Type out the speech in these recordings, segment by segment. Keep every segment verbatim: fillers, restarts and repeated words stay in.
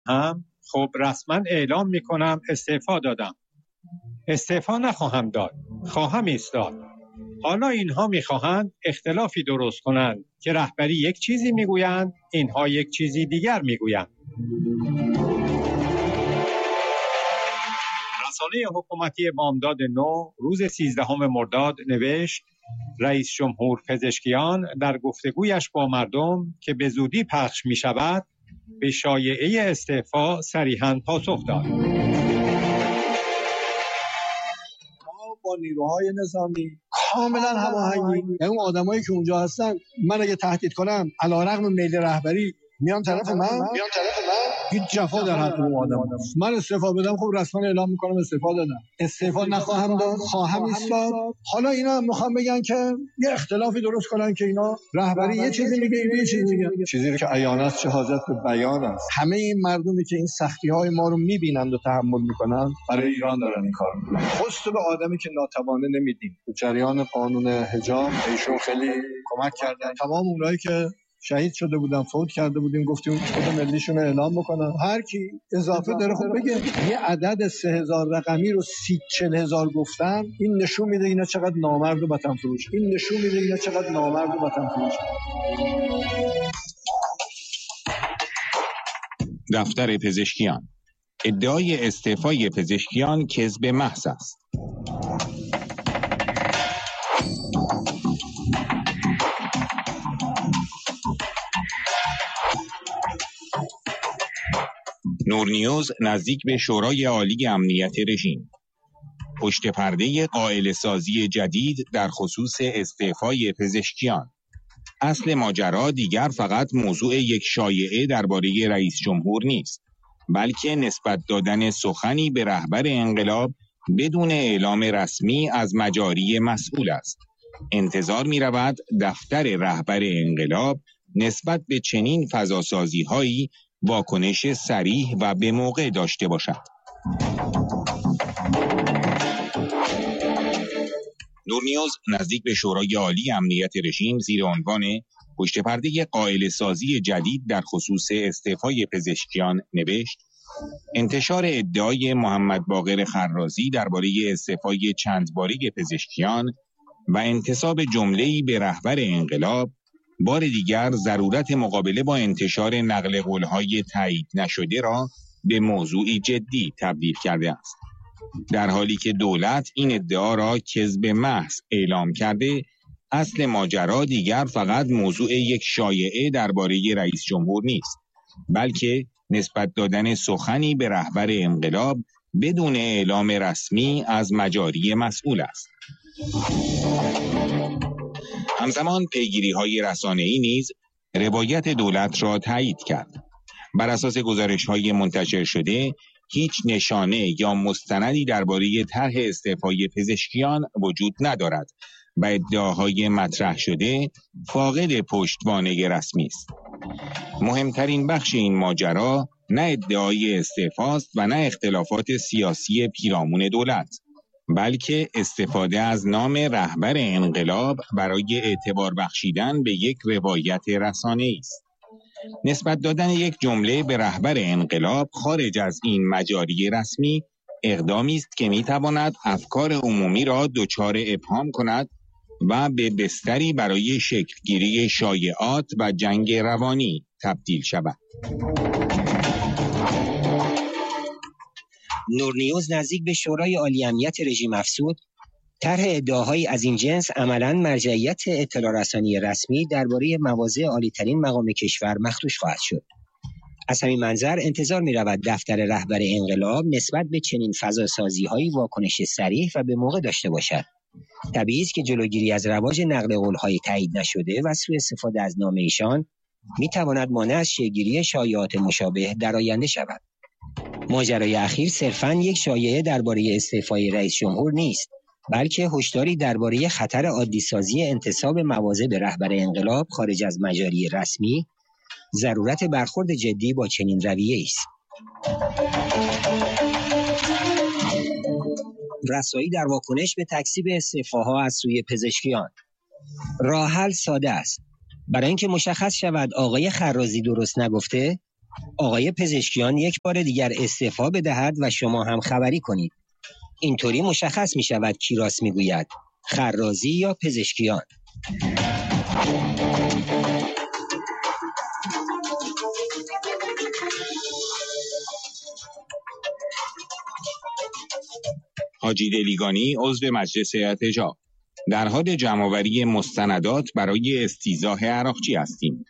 هم خب رسما اعلام میکنم استعفا دادم. استعفا نخواهم داد، خواهم ایستاد. حالا اینها میخواهند اختلافی درست کنند که رهبری یک چیزی میگویند، اینها یک چیزی دیگر میگویند. رسانه حکومتی بامداد نو روز سیزدهم مرداد نوشت رئیس جمهور پزشکیان در گفتگویش با مردم که به زودی پخش می شود به شایعه استعفا صریحاً پاسخ داد. ما با نیروهای نظامی کاملا هماهنگیم، یعنی اون آدمایی که اونجا هستن من اگه تهدید کنم علیرغم میل رهبری میام طرف من میام طرف من هیچ جفا در حق اون آدم نیست. من استعفا بدم خب رسما اعلام میکنم استعفا دادم. استعفا نخواهم داد، خواهم ایستاد. حالا اینا هم میخوام بگن که یه اختلافی درست کنن که اینا رهبری یه چیزی میگه اینا یه چیزی میگن، چیزی که عیان است چه حاجت به بیان است. همه این مردمی که این سختی های ما رو میبینند و تحمل میکنن برای ایران دارن این کار میکنن. خصوص به آدمی که ناتوانه نمیدیم. تو جریان قانون حجاب ایشون خیلی کمک کردن. تمام اونایی که شهید شده بودن، فوت کرده بودیم، گفتیم خود ملیشون رو اعلام بکنن. هر کی اضافه داره خب بگه. یه عدد سه هزار رقمی رو سی چهل هزار گفتن، این نشون میده اینا چقدر نامرد و وطن فروش. این نشون میده اینا چقدر نامرد و وطن فروش. دفتر پزشکیان. ادعای استعفای پزشکیان کذب محض است. نورنیوز نزدیک به شورای عالی امنیت رژیم. پشت پرده قائل سازی جدید در خصوص استعفای پزشکیان. اصل ماجرا دیگر فقط موضوع یک شایعه درباره رئیس جمهور نیست، بلکه نسبت دادن سخنی به رهبر انقلاب بدون اعلام رسمی از مجاری مسئول است. انتظار می رود دفتر رهبر انقلاب نسبت به چنین فضاسازی هایی واکنش صریح و به موقع داشته باشد. نورنیوز نزدیک به شورای عالی امنیت رژیم زیر عنوان پشت پرده قائل سازی جدید در خصوص استعفای پزشکیان نوشت: انتشار ادعای محمد باقر خرازی درباره استعفای چند باره پزشکیان و انتساب جمله‌ای به رهبر انقلاب بار دیگر ضرورت مقابله با انتشار نقل قول‌های تایید نشده را به موضوعی جدی تبدیل کرده است. در حالی که دولت این ادعا را کذب محض اعلام کرده، اصل ماجرا دیگر فقط موضوع یک شایعه درباره رئیس جمهور نیست، بلکه نسبت دادن سخنی به رهبر انقلاب بدون اعلام رسمی از مجاری مسئول است. همزمان پیگیری‌های رسانه‌ای نیز روایت دولت را تایید کرد. بر اساس گزارش‌های منتشر شده، هیچ نشانه یا مستندی درباره طرح استعفای پزشکیان وجود ندارد و ادعاهای مطرح شده فاقد پشتوانه رسمی است. مهمترین بخش این ماجرا نه ادعای استعفاست و نه اختلافات سیاسی پیرامون دولت، بلکه استفاده از نام رهبر انقلاب برای اعتبار بخشیدن به یک روایت رسانه‌ای است. نسبت دادن یک جمله به رهبر انقلاب خارج از این مجاری رسمی اقدامی است که می‌تواند افکار عمومی را دچار ابهام کند و به بستری برای شکلگیری شایعات و جنگ روانی تبدیل شود. نورنیوز نزدیک به شورای عالی امنیت رژیم افزود: طرح ادعاهایی از این جنس عملاً مرجعیت اطلاع رسانی رسمی درباره مواضع عالی‌ترین مقام کشور مخدوش خواهد شد. از همین منظر انتظار می‌رود دفتر رهبر انقلاب نسبت به چنین فضاسازی‌هایی واکنش صریح و به موقع داشته باشد. طبیعی است که جلوگیری از رواج نقل قول‌های تایید نشده و سوء استفاده از نام ایشان می‌تواند مانع از شایع‌گیری شایعات مشابه در آینده شود. ماجرای اخیر صرفاً یک شایعه درباره استعفای رئیس جمهور نیست، بلکه هشداری درباره خطر عادی‌سازی انتساب مواضع به رهبر انقلاب خارج از مجاری رسمی، ضرورت برخورد جدی با چنین رویه‌ای است. رسایی در واکنش به تکذیب استعفاها از سوی پزشکیان. راه حل ساده است. برای اینکه مشخص شود آقای خرازی درست نگفته، آقای پزشکیان یک بار دیگر استعفا بدهد و شما هم خبری کنید. اینطوری مشخص می شود کی راست می گوید، خرازی یا پزشکیان. حاجی دلیگانی عضو مجلس اعتجاع: در حال جمع‌آوری مستندات برای استیضاح عراقچی هستیم.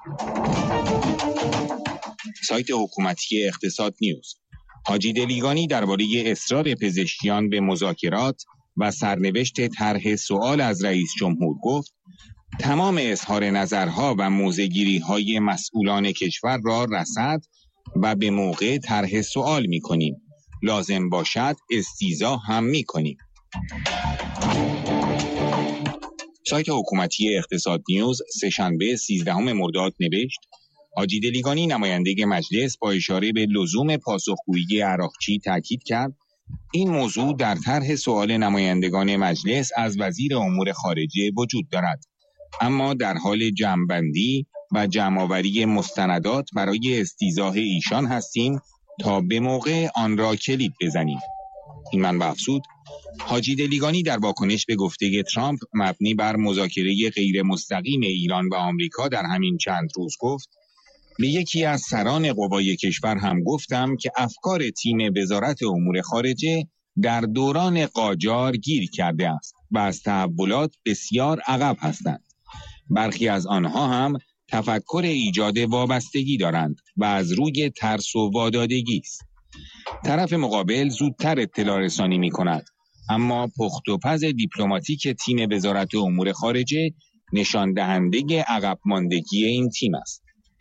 سایت حکومتی اقتصاد نیوز: حاجی دلیگانی درباره اصرار پزشکیان به مذاکرات و سرنوشت طرح سؤال از رئیس جمهور گفت تمام اظهار نظرها و موضع‌گیری‌های مسئولان کشور را رصد و به موقع طرح سؤال می‌کنیم. لازم باشد استیضاح هم می‌کنیم. سایت حکومتی اقتصاد نیوز سه‌شنبه سیزدهم مرداد نوشت حاجی دلیگانی نماینده مجلس با اشاره به لزوم پاسخگویی عراقچی تاکید کرد این موضوع در طرح سؤال نمایندگان مجلس از وزیر امور خارجه وجود دارد، اما در حال جمع‌بندی و جمع‌آوری مستندات برای استیضاح ایشان هستیم تا به موقع آن را کلید بزنیم. این منبع افزود حاجی دلیگانی در واکنش به گفته ترامپ مبنی بر مذاکره غیر مستقیم ایران و آمریکا در همین چند روز گفت به یکی از سران قوای کشور هم گفتم که افکار تیم وزارت امور خارجه در دوران قاجار گیر کرده است و از تحولات بسیار عقب هستند. برخی از آنها هم تفکر ایجاد وابستگی دارند و از روی ترس و وادادگی است. طرف مقابل زودتر اطلاع رسانی می کند، اما پخت و پز دیپلماتیک تیم وزارت امور خارجه نشان دهنده عقب ماندگی این تیم است.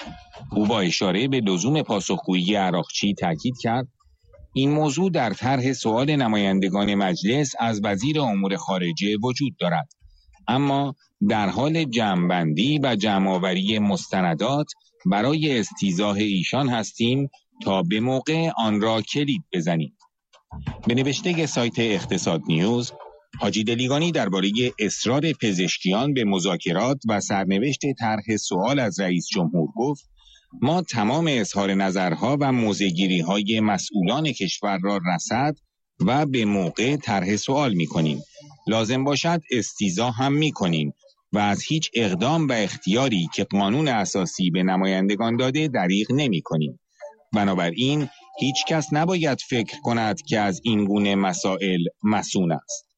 او با اشاره به لزوم پاسخگویی عراقچی تاکید کرد این موضوع در طرح سؤال نمایندگان مجلس از وزیر امور خارجه وجود دارد، اما در حال جمع‌بندی و جمع‌آوری مستندات برای استیضاح ایشان هستیم تا به موقع آن را کلید بزنیم. به نوشته سایت اقتصاد نیوز، حاجی دلیگانی درباره اصرار پزشکیان به مذاکرات و سرنوشت طرح سؤال از رئیس جمهور گفت ما تمام اظهار نظرها و موضع‌گیری‌های مسئولان کشور را رصد و به موقع طرح سؤال می‌کنیم. لازم باشد استیضاح هم می‌کنیم و از هیچ اقدام و اختیاری که قانون اساسی به نمایندگان داده دریغ نمی‌کنیم. بنابراین هیچ کس نباید فکر کند که از این گونه مسائل مصون است.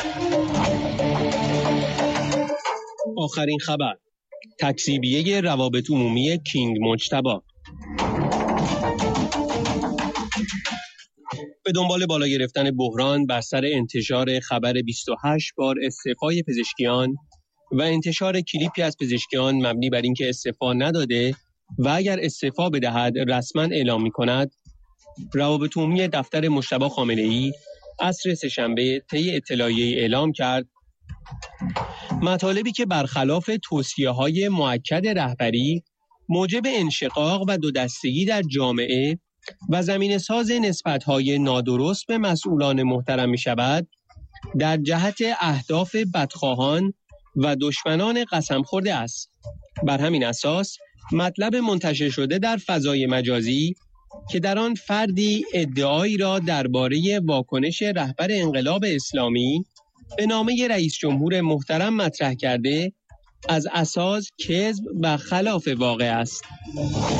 آخرین خبر: تکذیبیه روابط عمومی کینگ مجتبی. به دنبال بالا گرفتن بحران بر سر انتشار خبر بیست و هشت بار استعفای پزشکیان و انتشار کلیپی از پزشکیان مبنی بر اینکه استعفا نداده و اگر استعفا بدهد رسما اعلام می‌کند، روابط عمومی دفتر مجتبی خامنه‌ای عصر سه‌شنبه طی اطلاعیه‌ای اعلام کرد مطالبی که برخلاف توصیه‌های مؤکد رهبری موجب انشقاق و دو دستگی در جامعه و زمینه‌ساز نسبت‌های نادرست به مسئولان محترم می‌شود، در جهت اهداف بدخواهان و دشمنان قسم خورده است. بر همین اساس مطلب منتشر شده در فضای مجازی که در آن فردی ادعایی را درباره واکنش رهبر انقلاب اسلامی به نامه رئیس جمهور محترم مطرح کرده، از اساس کذب و خلاف واقع است.